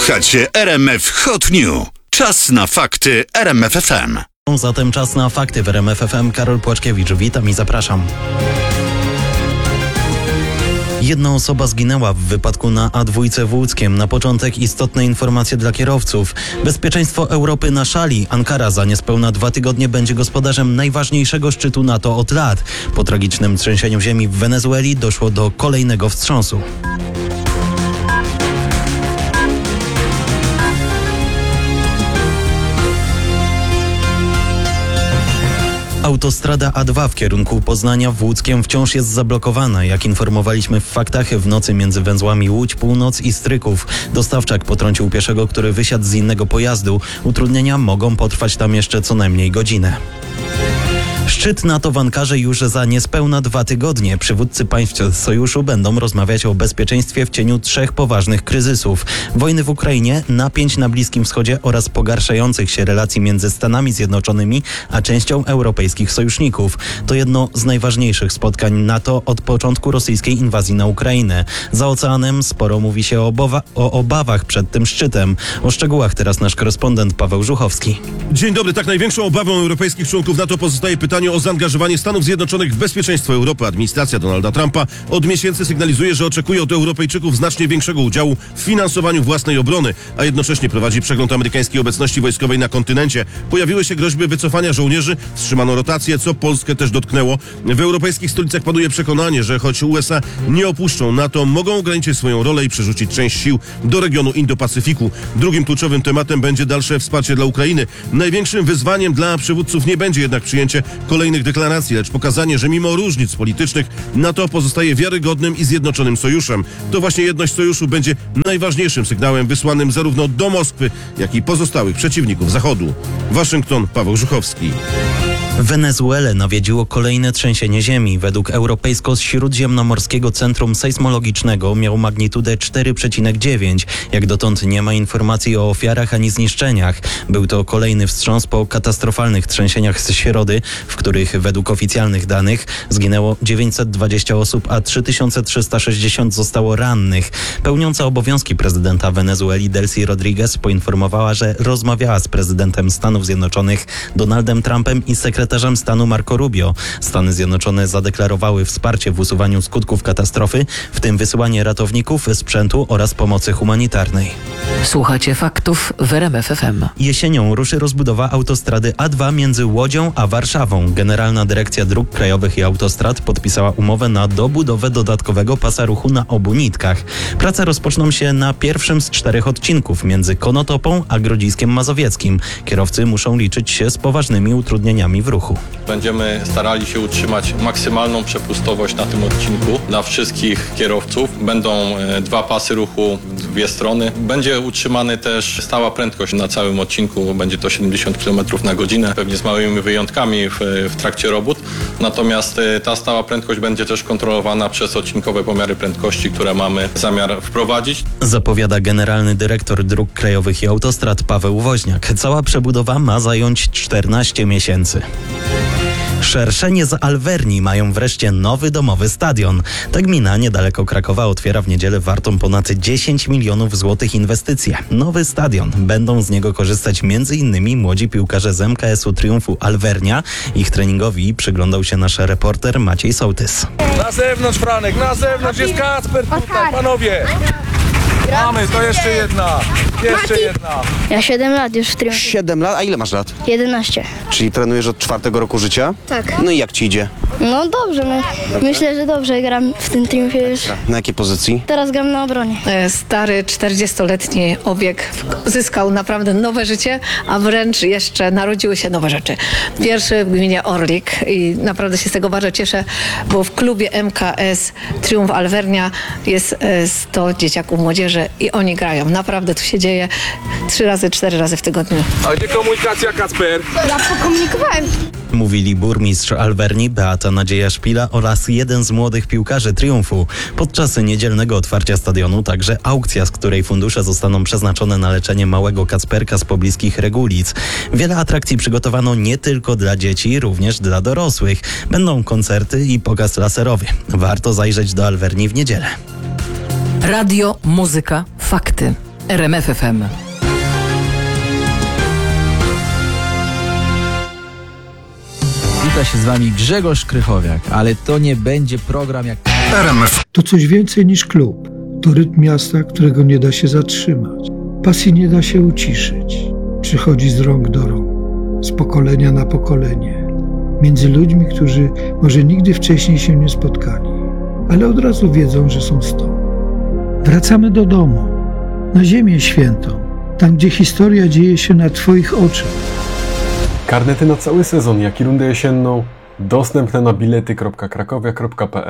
Słuchacie RMF Hot News. Czas na fakty RMF FM. Zatem czas na fakty w RMF FM. Karol Płaczkiewicz, witam i zapraszam. Jedna osoba zginęła w wypadku na A2 w Łódzkiem. Na początek istotne informacje dla kierowców. Bezpieczeństwo Europy na szali. Ankara za niespełna 2 tygodnie będzie gospodarzem najważniejszego szczytu NATO od lat. Po tragicznym trzęsieniu ziemi w Wenezueli doszło do kolejnego wstrząsu. Autostrada A2 w kierunku Poznania w Łódzkiem wciąż jest zablokowana. Jak informowaliśmy w faktach, w nocy między węzłami Łódź Północ i Stryków dostawczak potrącił pieszego, który wysiadł z innego pojazdu. Utrudnienia mogą potrwać tam jeszcze co najmniej godzinę. Szczyt NATO w Ankarze już za niespełna 2 tygodnie. Przywódcy państw sojuszu będą rozmawiać o bezpieczeństwie w cieniu 3 poważnych kryzysów. Wojny w Ukrainie, napięć na Bliskim Wschodzie oraz pogarszających się relacji między Stanami Zjednoczonymi a częścią europejskich sojuszników. To jedno z najważniejszych spotkań NATO od początku rosyjskiej inwazji na Ukrainę. Za oceanem sporo mówi się o obawach przed tym szczytem. O szczegółach teraz nasz korespondent Paweł Żuchowski. Dzień dobry. Tak, największą obawą europejskich członków NATO pozostaje pytanie o zaangażowanie Stanów Zjednoczonych w bezpieczeństwo Europy. Administracja Donalda Trumpa od miesięcy sygnalizuje, że oczekuje od Europejczyków znacznie większego udziału w finansowaniu własnej obrony, a jednocześnie prowadzi przegląd amerykańskiej obecności wojskowej na kontynencie. Pojawiły się groźby wycofania żołnierzy, wstrzymano rotację, co Polskę też dotknęło. W europejskich stolicach panuje przekonanie, że choć USA nie opuszczą NATO, mogą ograniczyć swoją rolę i przerzucić część sił do regionu Indo-Pacyfiku. Drugim kluczowym tematem będzie dalsze wsparcie dla Ukrainy. Największym wyzwaniem dla przywódców nie będzie jednak przyjęcie kolejnych deklaracji, lecz pokazanie, że mimo różnic politycznych NATO pozostaje wiarygodnym i zjednoczonym sojuszem. To właśnie jedność sojuszu będzie najważniejszym sygnałem wysłanym zarówno do Moskwy, jak i pozostałych przeciwników Zachodu. Waszyngton, Paweł Żuchowski. Wenezuelę nawiedziło kolejne trzęsienie ziemi. Według Europejsko-Śródziemnomorskiego Centrum Sejsmologicznego miał magnitudę 4,9. Jak dotąd nie ma informacji o ofiarach ani zniszczeniach. Był to kolejny wstrząs po katastrofalnych trzęsieniach z środy, w których według oficjalnych danych zginęło 920 osób, a 3360 zostało rannych. Pełniąca obowiązki prezydenta Wenezueli Delcy Rodriguez poinformowała, że rozmawiała z prezydentem Stanów Zjednoczonych Donaldem Trumpem i sekretarzem stanu Marco Rubio. Stany Zjednoczone zadeklarowały wsparcie w usuwaniu skutków katastrofy, w tym wysyłanie ratowników, sprzętu oraz pomocy humanitarnej. Słuchacie faktów w RMF FM. Jesienią ruszy rozbudowa autostrady A2 między Łodzią a Warszawą. Generalna Dyrekcja Dróg Krajowych i Autostrad podpisała umowę na dobudowę dodatkowego pasa ruchu na obu nitkach. Prace rozpoczną się na pierwszym z 4 odcinków między Konotopą a Grodziskiem Mazowieckim. Kierowcy muszą liczyć się z poważnymi utrudnieniami w ruchu. Będziemy starali się utrzymać maksymalną przepustowość na tym odcinku dla wszystkich kierowców. Będą 2 pasy ruchu w 2 strony. Będzie utrzymany też stała prędkość na całym odcinku. Będzie to 70 km na godzinę, pewnie z małymi wyjątkami w trakcie robót. Natomiast ta stała prędkość będzie też kontrolowana przez odcinkowe pomiary prędkości, które mamy zamiar wprowadzić. Zapowiada generalny dyrektor Dróg Krajowych i Autostrad Paweł Woźniak. Cała przebudowa ma zająć 14 miesięcy. Szerszenie z Alverni mają wreszcie nowy domowy stadion. Ta gmina niedaleko Krakowa otwiera w niedzielę wartą ponad 10 milionów złotych inwestycję. Nowy stadion. Będą z niego korzystać m.in. młodzi piłkarze z MKS-u Triumfu Alvernia. Ich treningowi przyglądał się nasz reporter Maciej Sołtys. Na zewnątrz, Franek, na zewnątrz jest Kacper tutaj, panowie! Mamy, to jeszcze jedna. Ja 7 lat już w Triumfie. 7 lat? A ile masz lat? 11. Czyli trenujesz od 4 roku życia? Tak. No i jak ci idzie? No dobrze, myślę, że dobrze gram w tym Triumfie już. Na jakiej pozycji? Teraz gram na obronie. Stary 40-letni obieg zyskał naprawdę nowe życie, a wręcz jeszcze narodziły się nowe rzeczy. Pierwszy w gminie Orlik i naprawdę się z tego bardzo cieszę, bo w klubie MKS Triumf Alvernia jest 100 dzieciaków młodzieży i oni grają. Naprawdę tu się dzieje 3 razy, 4 razy w tygodniu. A gdzie komunikacja, Kacper? Ja pokomunikowałem. Mówili burmistrz Alverni Beata Nadzieja Szpila oraz jeden z młodych piłkarzy Triumfu. Podczas niedzielnego otwarcia stadionu także aukcja, z której fundusze zostaną przeznaczone na leczenie małego Kacperka z pobliskich Regulic. Wiele atrakcji przygotowano nie tylko dla dzieci, również dla dorosłych. Będą koncerty i pokaz laserowy. Warto zajrzeć do Alverni w niedzielę. Radio, muzyka, fakty. RMF FM. Wita się z wami Grzegorz Krychowiak, ale to nie będzie program jak... RMF. To coś więcej niż klub. To rytm miasta, którego nie da się zatrzymać. Pasji nie da się uciszyć. Przychodzi z rąk do rąk, z pokolenia na pokolenie. Między ludźmi, którzy może nigdy wcześniej się nie spotkali, ale od razu wiedzą, że są z tobą. Wracamy do domu, na ziemię świętą, tam gdzie historia dzieje się na twoich oczach. Karnety na cały sezon, jak i rundę jesienną dostępne na bilety.krakowia.pl